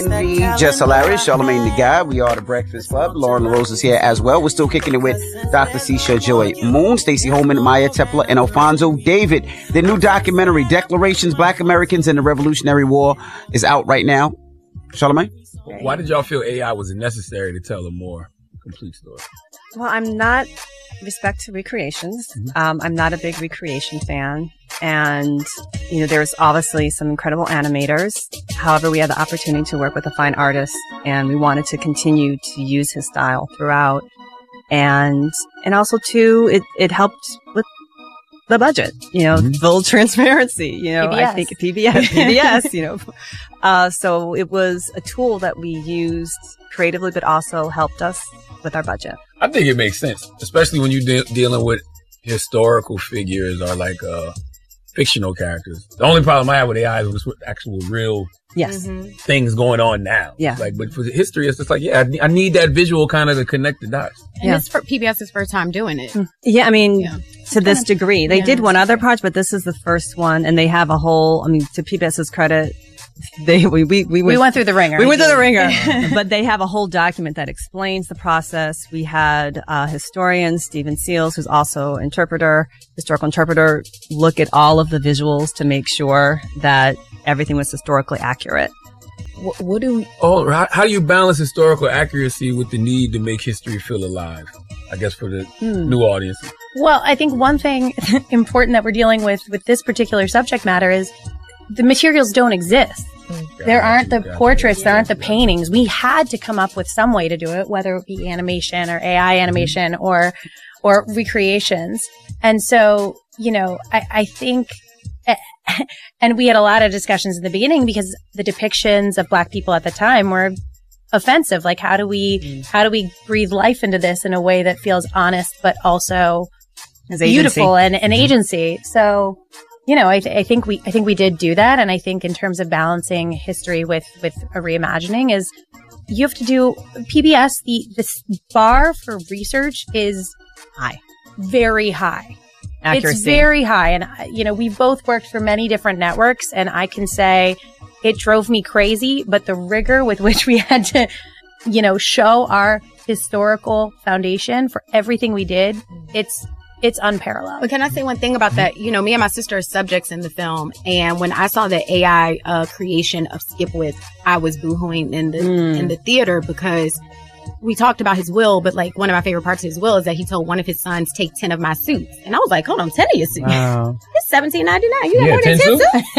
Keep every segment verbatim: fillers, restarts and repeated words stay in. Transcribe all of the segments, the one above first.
The Just Hilarious, Charlamagne the Guy. We are the Breakfast Club. Lauren LaRose is here as well. We're still kicking it with Doctor Seisha Joy Moon, Stacey Holman, Maya Tepler, and Alfonso David. The new documentary, Declarations, Black Americans and the Revolutionary War, is out right now. Charlamagne? Why did y'all feel A I was necessary to tell a more complete story? Well, I'm not, respect to recreations, mm-hmm. um, I'm not a big recreation fan. And, you know, there's obviously some incredible animators. However, we had the opportunity to work with a fine artist, and we wanted to continue to use his style throughout. And, and also too, it, it helped with the budget, you know, mm-hmm. full transparency, you know, P B S. I think P B S, P B S, you know. Uh, so it was a tool that we used creatively, but also helped us with our budget. I think it makes sense, especially when you're de- dealing with historical figures or like, uh, fictional characters. The only problem I have with A I is with actual real yes. mm-hmm. things going on now. Yeah. Like, but for history, it's just like, yeah, I, I need that visual kind of to connect the dots. And yeah. it's for PBS's first time doing it. Yeah, I mean, yeah. to this kind of, degree. They yeah, did one other project, but this is the first one, and they have a whole, I mean, to PBS's credit, they we we we went, we went through the ringer. We went through the ringer, but they have a whole document that explains the process. We had a historian, Stephen Seals, who's also interpreter, historical interpreter, look at all of the visuals to make sure that everything was historically accurate. What, what do we? Oh, how, how do you balance historical accuracy with the need to make history feel alive? I guess for the hmm. new audience. Well, I think one thing important that we're dealing with with this particular subject matter is the materials don't exist. Got there aren't the portraits, you. there aren't the paintings. We had to come up with some way to do it, whether it be animation or A I animation mm-hmm. or or recreations. And so, you know, I, I think, and we had a lot of discussions in the beginning because the depictions of Black people at the time were offensive. Like, how do we, mm. how do we breathe life into this in a way that feels honest, but also beautiful and, and mm-hmm. agency? So, you know, I, th- I think we, I think we did do that. And I think in terms of balancing history with, with a reimagining is you have to do P B S. The, the bar for research is high, very high. Accuracy. It's very high. And, you know, we've both worked for many different networks, and I can say it drove me crazy, but the rigor with which we had to, you know, show our historical foundation for everything we did, it's, It's unparalleled. But can I say one thing about that? You know, me and my sister are subjects in the film. And when I saw the A I uh, creation of Skipwith, I was boohooing in the mm. in the theater because we talked about his will. But like one of my favorite parts of his will is that he told one of his sons, take ten of my suits. And I was like, hold on, ten of your suits? Wow. It's seventeen ninety-nine. You got more than ten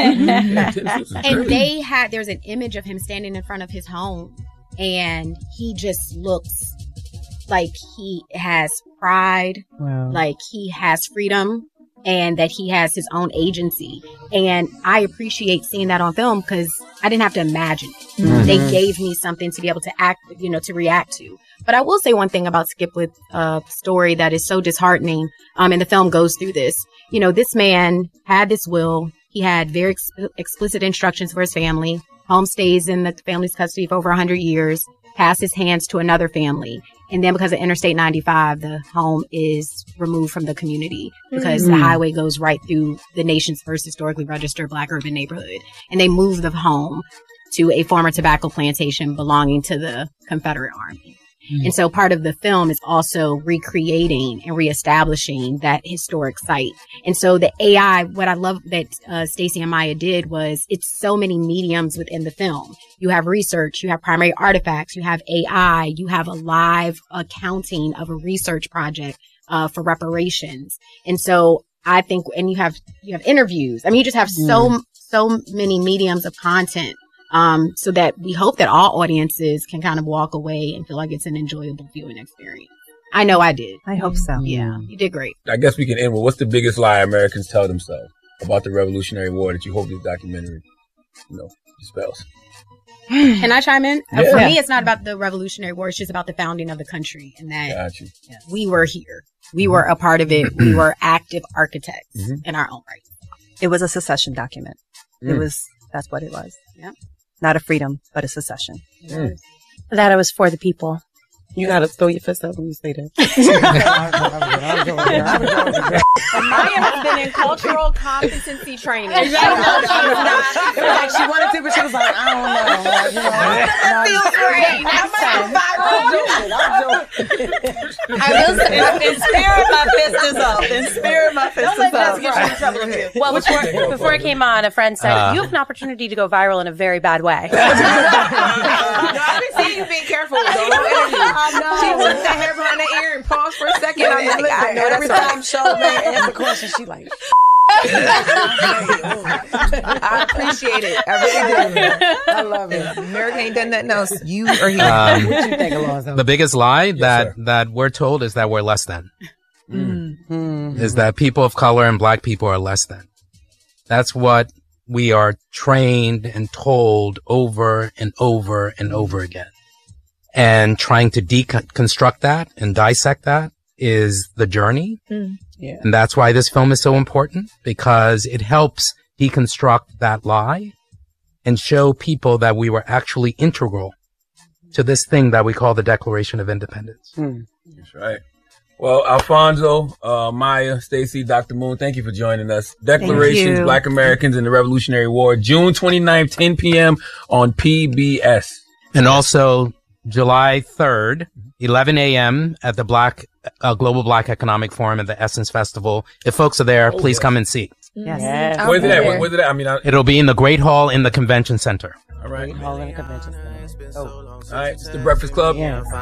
suits? And they had, there's an image of him standing in front of his home. And he just looks like he has pride, wow. like he has freedom, and that he has his own agency. And I appreciate seeing that on film because I didn't have to imagine it. Mm-hmm. They gave me something to be able to act, you know, to react to. But I will say one thing about Skipwith's uh, story that is so disheartening, um, and the film goes through this. You know, this man had this will. He had very ex- explicit instructions for his family. Home stays in the family's custody for over one hundred years. Passed his hands to another family. And then because of Interstate ninety-five, the home is removed from the community because mm-hmm. the highway goes right through the nation's first historically registered Black urban neighborhood. And they moved the home to a former tobacco plantation belonging to the Confederate Army. Mm-hmm. And so part of the film is also recreating and reestablishing that historic site. And so the A I, what I love that uh, Stacey and Maya did was it's so many mediums within the film. You have research, you have primary artifacts, you have A I, you have a live accounting of a research project uh, for reparations. And so I think, and you have you have interviews. I mean, you just have mm. so so many mediums of content. Um, so that we hope that all audiences can kind of walk away and feel like it's an enjoyable viewing experience. I know I did. I hope so. Yeah, you did great. I guess we can end with what's the biggest lie Americans tell themselves about the Revolutionary War that you hope this documentary, you know, dispels? Can I chime in? Yeah. Uh, for me, it's not about the Revolutionary War. It's just about the founding of the country and that Got you. we were here. We were a part of it. We were active architects mm-hmm. in our own right. It was a secession document. Mm. It was, that's what it was. Yeah. Not a freedom, but a secession. Mm. That I was for the people. You gotta throw your fist up when you say that. Maya has been in cultural competency training. Like she wanted to, but she was like, I don't know. Like, you know, That feels great. I will say, in spirit, my fist is up. In spirit, my fist is up. Well, before, before I came on, a friend said, Uh. you have an opportunity to go viral in a very bad way. I've been seeing you being careful with the whole interview. I know. She took that hair behind her ear and paused for a second. I'm like, I know. Every time Charlamagne asks a question, she like, I appreciate it. I really do. I love it. America ain't done nothing else. You are here. Um, What you think, Alonzo? The biggest lie Yes, that, sir. that we're told is that we're less than. Mm. Is that people of color and black people are less than. That's what we are trained and told over and over and over again. And trying to deconstruct that and dissect that is the journey. Mm. Yeah. And that's why this film is so important, because it helps deconstruct that lie and show people that we were actually integral to this thing that we call the Declaration of Independence. Mm. That's right. Well, Alfonso, uh, Maya, Stacy, Doctor Moon, thank you for joining us. Declarations, you. Black Americans in the Revolutionary War, June twenty-ninth, ten p.m. on P B S. And also July third, eleven a.m. at the Black uh, Global Black Economic Forum at the Essence Festival. If folks are there, Oh, please yeah. come and see. Yes. Yeah. Where's it at? I'll be Where- Where's it at? I mean, I, It'll be in the Great Hall in the Convention Center. all right. there. All in a convention center. Oh. All right. It's the Breakfast Club. Yeah.